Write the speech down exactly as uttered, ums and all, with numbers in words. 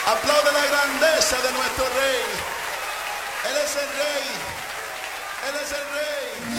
Aplaude la grandeza de nuestro rey. Él es el rey. Él es el rey.